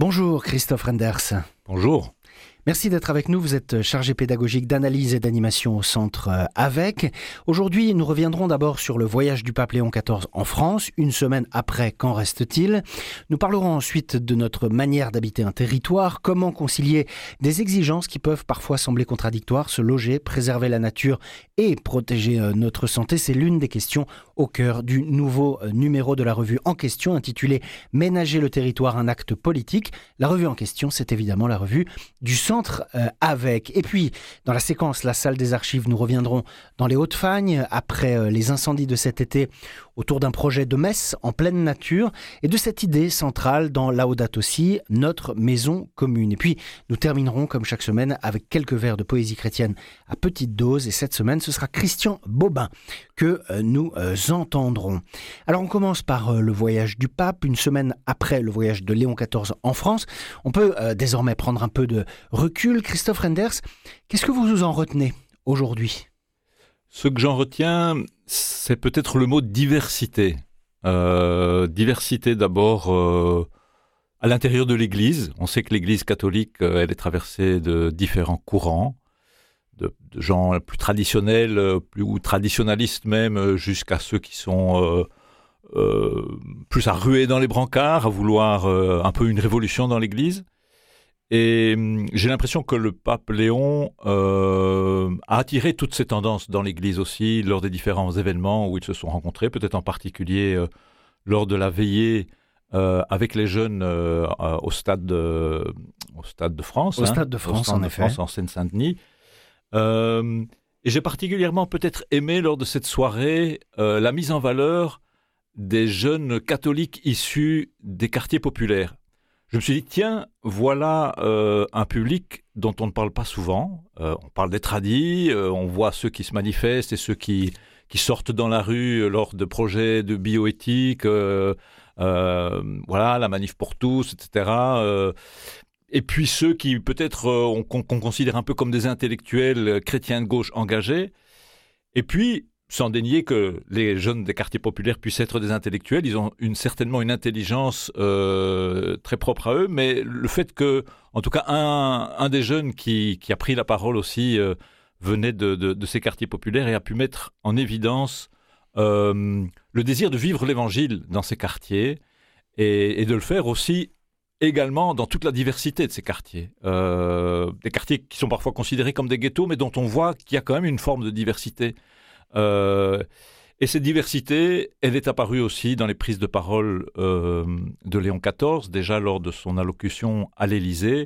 Bonjour Christophe Renders. Bonjour. Merci d'être avec nous. Vous êtes chargé pédagogique d'analyse et d'animation au centre AVEC. Aujourd'hui, nous reviendrons d'abord sur le voyage du pape Léon XIV en France. Une semaine après, qu'en reste-t-il ? Nous parlerons ensuite de notre manière d'habiter un territoire, comment concilier des exigences qui peuvent parfois sembler contradictoires, se loger, préserver la nature et protéger notre santé. C'est l'une des questions au cœur du nouveau numéro de la revue en question, intitulé « Ménager le territoire, un acte politique ». La revue en question, c'est évidemment la revue du centre AVEC. Et puis, dans la séquence La salle des archives, nous reviendrons dans les Hauts-de-Fagne, après les incendies de cet été, autour d'un projet de messe en pleine nature et de cette idée centrale dans Laudato Si, notre maison commune. Et puis, nous terminerons comme chaque semaine avec quelques vers de poésie chrétienne à petite dose. Et cette semaine, ce sera Christian Bobin que nous entendrons. Alors, on commence par le voyage du pape, une semaine après le voyage de Léon XIV en France. On peut désormais prendre un peu de recul. Christophe Renders, qu'est-ce que vous en retenez aujourd'hui ? Ce que j'en retiens, c'est peut-être le mot diversité. Diversité d'abord à l'intérieur de l'Église. On sait que l'Église catholique, elle est traversée de différents courants, de gens plus traditionnels, ou traditionalistes même, jusqu'à ceux qui sont plus à ruer dans les brancards, à vouloir un peu une révolution dans l'Église. Et j'ai l'impression que le pape Léon a attiré toutes ces tendances dans l'Église aussi, lors des différents événements où ils se sont rencontrés, peut-être en particulier lors de la veillée avec les jeunes au Stade de France. Au Stade de France, en effet. En Seine-Saint-Denis. Et j'ai particulièrement peut-être aimé lors de cette soirée la mise en valeur des jeunes catholiques issus des quartiers populaires. Je me suis dit, tiens, voilà un public dont on ne parle pas souvent. On parle des tradis, on voit ceux qui se manifestent et ceux qui sortent dans la rue lors de projets de bioéthique, voilà, la manif pour tous, etc. Et puis ceux qui peut-être qu'on considère un peu comme des intellectuels chrétiens de gauche engagés. Et puis, sans dénier que les jeunes des quartiers populaires puissent être des intellectuels, ils ont certainement une intelligence très propre à eux, mais le fait que, en tout cas, un des jeunes qui a pris la parole aussi venait de ces quartiers populaires et a pu mettre en évidence le désir de vivre l'évangile dans ces quartiers et de le faire aussi également dans toute la diversité de ces quartiers. Des quartiers qui sont parfois considérés comme des ghettos, mais dont on voit qu'il y a quand même une forme de diversité. Et cette diversité, elle est apparue aussi dans les prises de parole de Léon XIV, déjà lors de son allocution à l'Élysée.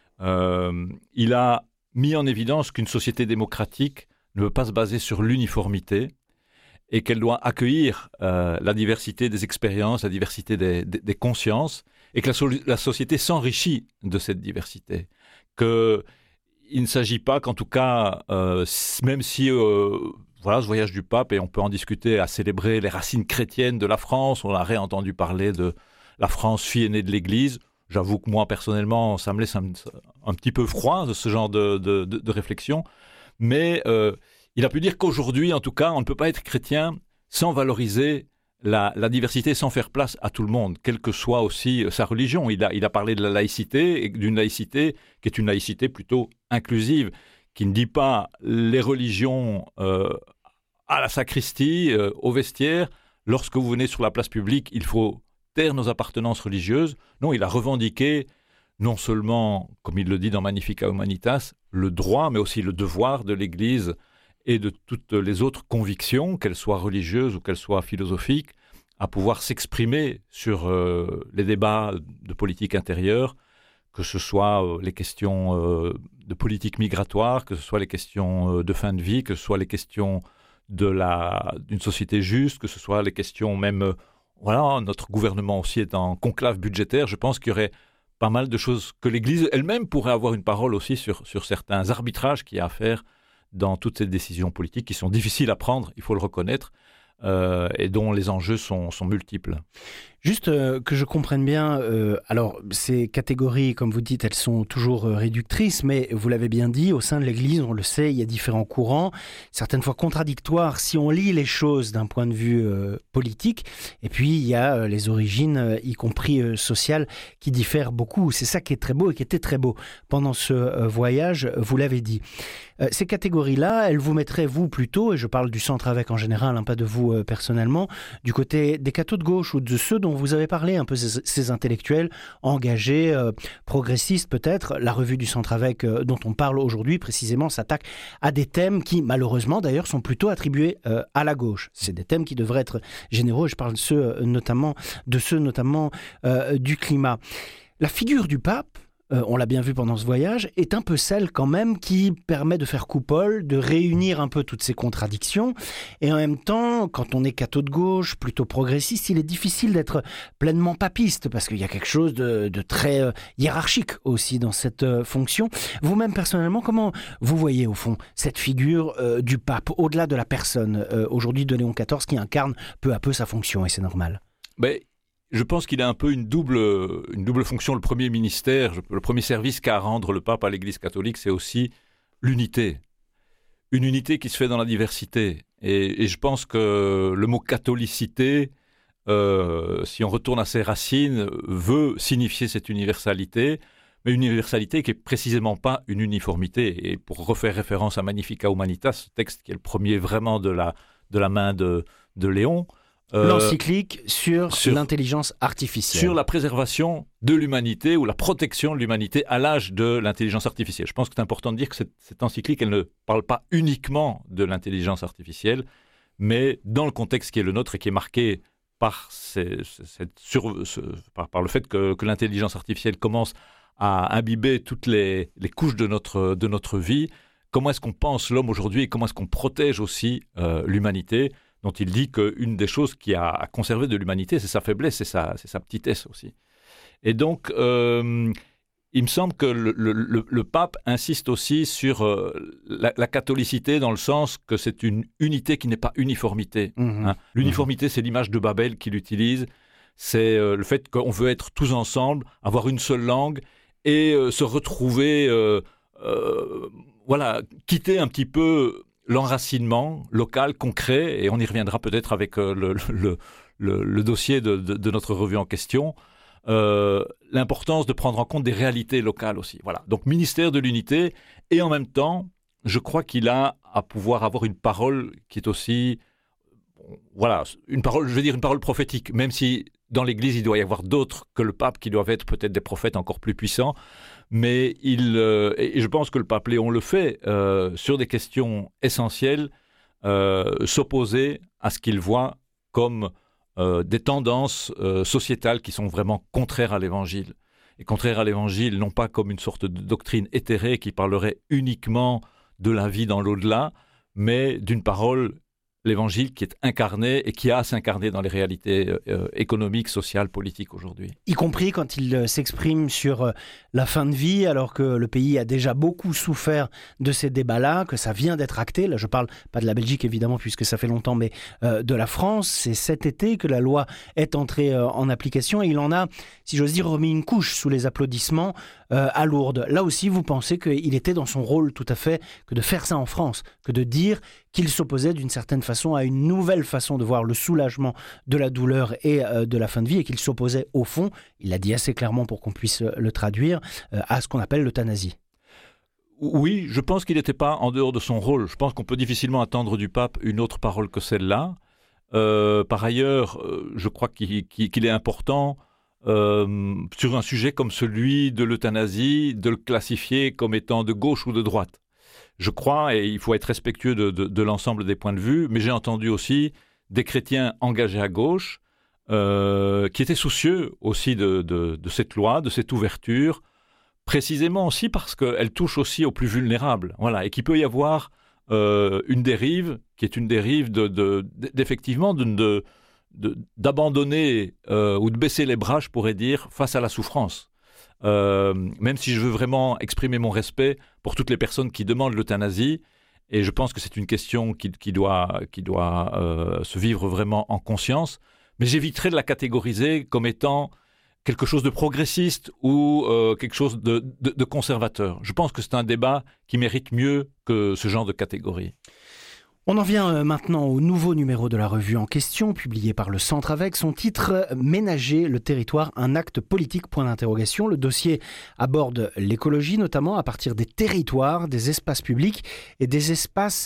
Il a mis en évidence qu'une société démocratique ne veut pas se baser sur l'uniformité et qu'elle doit accueillir la diversité des expériences, la diversité des consciences, et que la société s'enrichit de cette diversité. Il ne s'agit pas qu'en tout cas, même si... Voilà ce voyage du pape, et on peut en discuter, à célébrer les racines chrétiennes de la France. On a réentendu parler de la France, fille aînée de l'Église. J'avoue que moi, personnellement, ça me laisse un petit peu froid, ce genre de réflexion. Mais il a pu dire qu'aujourd'hui, en tout cas, on ne peut pas être chrétien sans valoriser la diversité, sans faire place à tout le monde, quelle que soit aussi sa religion. Il a parlé de la laïcité, et d'une laïcité qui est une laïcité plutôt inclusive, qui ne dit pas les religions à la sacristie, au vestiaire. Lorsque vous venez sur la place publique, il faut taire nos appartenances religieuses. Non, il a revendiqué, non seulement, comme il le dit dans Magnificat Humanitas, le droit, mais aussi le devoir de l'Église et de toutes les autres convictions, qu'elles soient religieuses ou qu'elles soient philosophiques, à pouvoir s'exprimer sur les débats de politique intérieure, que ce soit les questions de politique migratoire, que ce soit les questions de fin de vie, que ce soit les questions d'une société juste, que ce soit les questions même... voilà, notre gouvernement aussi est en conclave budgétaire. Je pense qu'il y aurait pas mal de choses que l'Église elle-même pourrait avoir une parole aussi sur certains arbitrages qu'il y a à faire dans toutes ces décisions politiques qui sont difficiles à prendre, il faut le reconnaître, et dont les enjeux sont multiples. Juste que je comprenne bien, alors ces catégories, comme vous dites, elles sont toujours réductrices, mais vous l'avez bien dit, au sein de l'Église, on le sait, il y a différents courants, certaines fois contradictoires si on lit les choses d'un point de vue politique, et puis il y a les origines, y compris sociales, qui diffèrent beaucoup. C'est ça qui est très beau et qui était très beau pendant ce voyage, vous l'avez dit. Ces catégories-là, elles vous mettraient, vous, plutôt, et je parle du centre avec en général, pas de vous personnellement, du côté des cathos de gauche ou de ceux dont vous avez parlé, un peu ces intellectuels engagés, progressistes peut-être. La revue du centre avec dont on parle aujourd'hui, précisément, s'attaque à des thèmes qui, malheureusement d'ailleurs, sont plutôt attribués à la gauche. C'est des thèmes qui devraient être généraux, et je parle de ceux notamment du climat. La figure du pape, on l'a bien vu pendant ce voyage, est un peu celle quand même qui permet de faire coupole, de réunir un peu toutes ces contradictions. Et en même temps, quand on est catho de gauche, plutôt progressiste, il est difficile d'être pleinement papiste, parce qu'il y a quelque chose de très hiérarchique aussi dans cette fonction. Vous-même, personnellement, comment vous voyez au fond cette figure du pape, au-delà de la personne aujourd'hui de Léon XIV, qui incarne peu à peu sa fonction, et c'est normal? Je pense qu'il a un peu une double fonction. Le premier ministère, le premier service qu'a à rendre le pape à l'Église catholique, c'est aussi l'unité. Une unité qui se fait dans la diversité. Et je pense que le mot catholicité, si on retourne à ses racines, veut signifier cette universalité, mais une universalité qui n'est précisément pas une uniformité. Et pour refaire référence à Magnificat Humanitas, ce texte qui est le premier vraiment de la main de Léon, l'encyclique sur l'intelligence artificielle. Sur la préservation de l'humanité ou la protection de l'humanité à l'âge de l'intelligence artificielle. Je pense que c'est important de dire que cette encyclique, elle ne parle pas uniquement de l'intelligence artificielle, mais dans le contexte qui est le nôtre et qui est marqué par, par le fait que l'intelligence artificielle commence à imbiber toutes les couches de notre vie. Comment est-ce qu'on pense l'homme aujourd'hui et comment est-ce qu'on protège aussi l'humanité, dont il dit qu'une des choses qui a conservé de l'humanité, c'est sa faiblesse, c'est sa petitesse aussi. Et donc, il me semble que le pape insiste aussi sur la catholicité dans le sens que c'est une unité qui n'est pas uniformité. L'uniformité, c'est l'image de Babel qu'il utilise, c'est le fait qu'on veut être tous ensemble, avoir une seule langue et se retrouver, quitter un petit peu l'enracinement local, concret, et on y reviendra peut-être avec le dossier de notre revue en question, l'importance de prendre en compte des réalités locales aussi. Voilà. Donc, ministère de l'unité, et en même temps, je crois qu'il a à pouvoir avoir une parole qui est aussi, une parole prophétique, même si dans l'Église, il doit y avoir d'autres que le pape qui doivent être peut-être des prophètes encore plus puissants. Mais et je pense que le pape Léon le fait sur des questions essentielles, s'opposer à ce qu'il voit comme des tendances sociétales qui sont vraiment contraires à l'Évangile. Et contraires à l'Évangile, non pas comme une sorte de doctrine éthérée qui parlerait uniquement de la vie dans l'au-delà, mais d'une parole, l'Évangile qui est incarné et qui a à s'incarner dans les réalités économiques, sociales, politiques aujourd'hui. Y compris quand il s'exprime sur la fin de vie, alors que le pays a déjà beaucoup souffert de ces débats-là, que ça vient d'être acté. Là, je ne parle pas de la Belgique, évidemment, puisque ça fait longtemps, mais de la France. C'est cet été que la loi est entrée en application et il en a, si j'ose dire, remis une couche sous les applaudissements à Lourdes. Là aussi, vous pensez qu'il était dans son rôle tout à fait que de faire ça en France, que de dire qu'il s'opposait d'une certaine façon à une nouvelle façon de voir le soulagement de la douleur et de la fin de vie, et qu'il s'opposait au fond, il l'a dit assez clairement pour qu'on puisse le traduire, à ce qu'on appelle l'euthanasie. Oui, je pense qu'il n'était pas en dehors de son rôle. Je pense qu'on peut difficilement attendre du pape une autre parole que celle-là. Par ailleurs, je crois qu'il est important, sur un sujet comme celui de l'euthanasie, de le classifier comme étant de gauche ou de droite. Je crois, et il faut être respectueux de l'ensemble des points de vue, mais j'ai entendu aussi des chrétiens engagés à gauche qui étaient soucieux aussi de cette loi, de cette ouverture, précisément aussi parce qu'elle touche aussi aux plus vulnérables. Voilà, et qu'il peut y avoir une dérive qui est une dérive d'effectivement d'abandonner ou de baisser les bras, je pourrais dire, face à la souffrance. Même si je veux vraiment exprimer mon respect pour toutes les personnes qui demandent l'euthanasie, et je pense que c'est une question qui doit se vivre vraiment en conscience, Mais j'éviterais de la catégoriser comme étant quelque chose de progressiste ou quelque chose de conservateur. Je pense que c'est un débat qui mérite mieux que ce genre de catégorie. On en vient maintenant au nouveau numéro de la revue en question, publié par le Centre avec son titre « Ménager le territoire, un acte politique ». Le dossier aborde l'écologie, notamment à partir des territoires, des espaces publics et des espaces